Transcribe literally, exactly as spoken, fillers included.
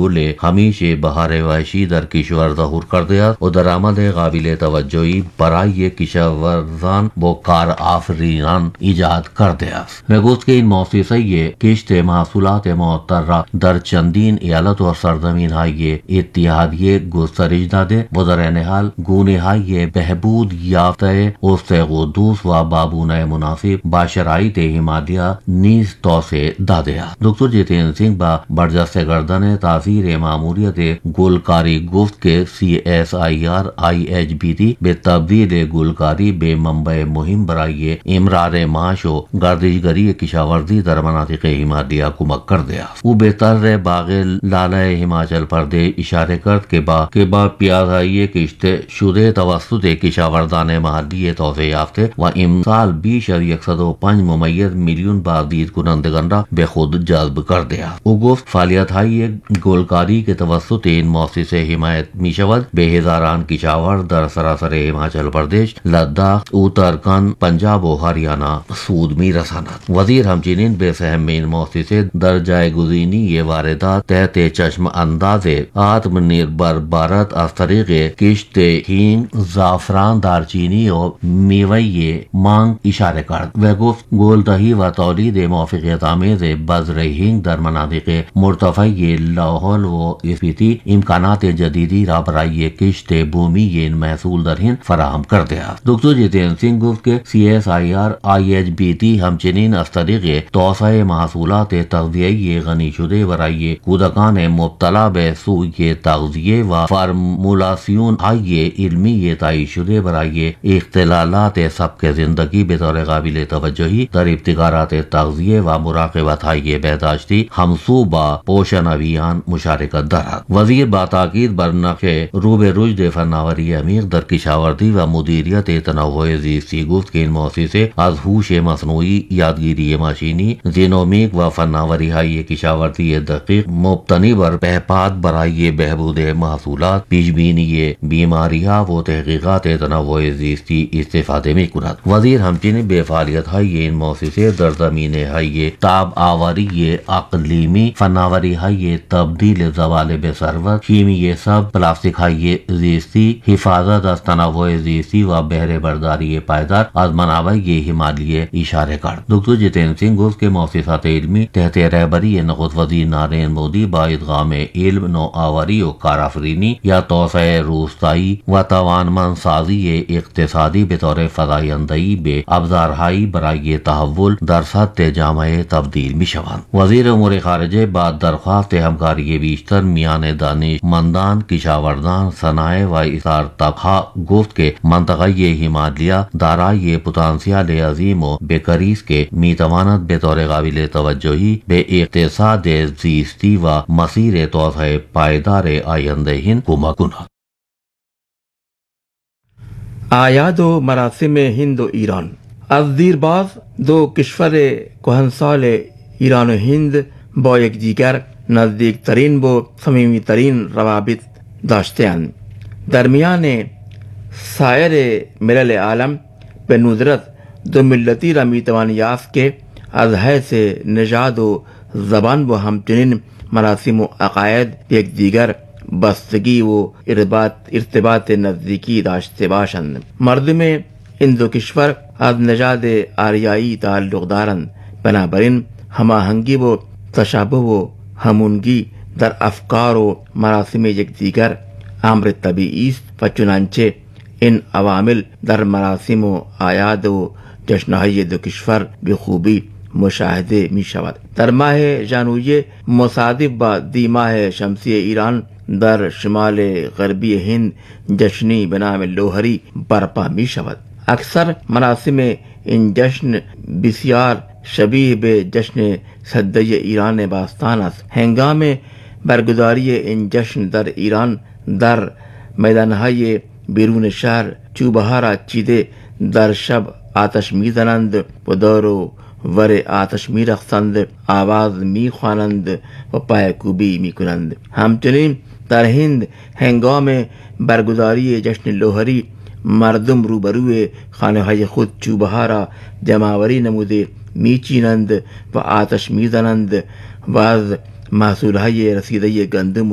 گل ہمیشه بهار وحشی در کشور ظهور کرده است و درآمد قابل توجهی برای کشاورزان با کار آفرینان ایجاد کرده است. و گفت که این مؤسسه کشت محصولات معتبر در چندین ایالت و سرزمین های اتحادیه گسترش داده و در این حال گونه های بهبود یافته استقدوس و بابونه مناسب با شرایط حمایت نیز توسعه داده است. دکتر جتین سنگھ با برجسته کردن تاثیر ماموریت گلکاری گفت که C S I R I H be تی به تبدیل گلکاری به منبع مهم برای امرار معاش و گردشگری کشاورزی در مناطق حمایتیه کمک کرده است. او به طرح باغ لاله هیماچل پردیش اشاره کرد که با که با پیاده‌ای کشت شده توسط کشاورزان محلی توسعه یافته و امسال بیش از صد و پنج ممیز میلیون بازدید کنندگان را به خود جلب کرده است. او گفت فعالیت‌های گلکاری که توسط این مؤسسه حمایت می‌شود به هزاران کشاورز در سراسر هیماچل پردیش، لداخ، اتراکند، پنجاب و هریانہ سود می‌رساند. وزیر همچنین به سهم این مؤسسه در جایگزینی واردات تحت چشم انداز آتم نربھر بھارت از طریق کشت ہینگ، زعفران، دارچینی و میوه مانگ اشاره کرد و گفت گلدهی و تولید موافقت آمیز بذر هینگ در مناطق مرتفع لاحول و اسپیتی امکانات جدیدی را برای کشت بومی این محصول در هند فراهم کرده است. دکتر جتین سنگھ گفت که C S I R I H be تی همچنین از طریق توسعه محصولات تغذیه‌ای غنی شده برای کودکان مبتلا به سوء تغذیه و فرمولاسیون های علمی تایید شده برای اختلالات سبک زندگی به طور قابل توجهی در ابتکارات تغذیه و مراقبت های بهداشتی همسو با پوشن ابھیان مشارکت دارد. وزیر با تاکید بر نقش رو به رشد فناوری عمیق در کشاورزی و مدیریت تنوع زیستی گفت که این مؤسسه از هوش مصنوعی، یادگیری ماشینی، ژنومیک و فناوری های کشاورزی دقیق مبتنی بر پهپاد برای بهبود محصولات، پیشبینی بیماری‌ها و تحقیقات تنوع زیستی استفاده می‌کند. وزیر همچنین به فعالیت‌های این مؤسسه در زمینه‌های تاب آوری اقلیمی، فناوری‌های تبدیل زباله به ثروت، شیمی سبز، پلاستیک‌های زیستی، حفاظت از تنوع زیستی و بهره برداری پایدار از منابع حمایتی اشاره کرد. دکتر جتین سنگھ گفت که مؤسسات علمی تحت رهبری نخست وزیر نریندر مودی با ادغام علم، نوآوری و کارآفرینی یا توسعه روستایی و توانمندسازی اقتصادی به طور فزاینده‌ای به ابزارهایی برای تحول در سطح جامعه تبدیل می‌شوند. وزیر امور خارجه با درخواست همکاری بیشتر میان دانشمندان، کشاورزان، صنایع و استارتاپ‌ها گفت که منطقه حمایتیه دارای پتانسیل عظیم و بکری است که می‌تواند به طور قابل توجهی به اقتصاد زیستی و مسیر توسعه پایدار آینده هند کمک کند. اعیاد و مراسم ہند و ایران. از دیرباز دو کشور کهنسال ایران و هند با یکدیگر نزدیکترین و صمیمیترین روابط داشته‌اند. درمیان سایر ملل عالم به ندرت دو ملتی را میتوان یافت که از حیث نژاد و زبان و همچنین مراسم و عقاید یکدیگر بستگی و ارتباط ارتباط نزدیکی داشته باشند. مردم این دو کشور از نژاد آریایی تعلق دارند، بنابراین هماهنگی و تشابه و همونگی در افکار و مراسم یکدیگر امر طبیعی است و چنانچه این عوامل در مراسم و اعیاد و جشن‌های دو کشور به خوبی مشاهده می شود. در ماه ژانویه مصادف با دی ماه شمسی ایران در شمال غربی هند جشنی به نام لوہری برپا می شود. اکثر مراسم این جشن بسیار شبیه به جشن سده ایران باستان است. هنگام برگزاری این جشن در ایران در میدانهای بیرون شهر چوبها را چیده در شب آتش می زنند و دور و ور آتش می رقصند، آواز می خوانند و پایکوبی می کنند. همچنین در هند هنگام برگزاری جشن لوہری مردم روبروی خانه های خود چوبها را جمعآوری نموده می چینند و آتش می زنند و از محصول های رسیده گندم